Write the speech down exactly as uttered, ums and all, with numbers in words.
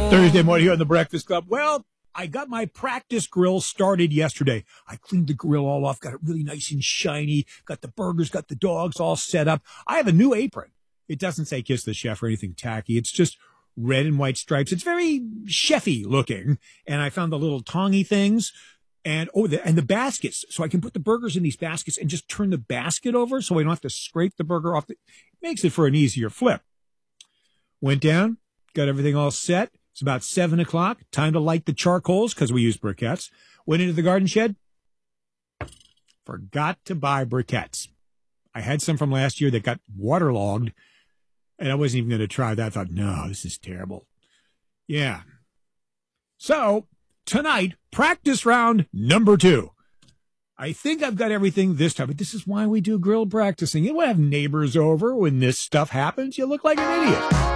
Thursday morning here on the Breakfast Club. Well, I got my practice grill started yesterday. I cleaned the grill all off, got it really nice and shiny, got the burgers, got the dogs all set up. I have a new apron. It doesn't say Kiss the Chef or anything tacky. It's just red and white stripes. It's very chefy looking. And I found the little tongy things and oh, the, and the baskets. So I can put the burgers in these baskets and just turn the basket over so I don't have to scrape the burger off. The, it makes it for an easier flip. Went down, got everything all set. It's about seven o'clock. Time to light the charcoals because we use briquettes. Went into the garden shed. Forgot to buy briquettes. I had some from last year that got waterlogged, and I wasn't even going to try that. I thought, no, this is terrible. Yeah. So tonight, practice round number two. I think I've got everything this time, but this is why we do grill practicing. You want to have neighbors over when this stuff happens. You look like an idiot.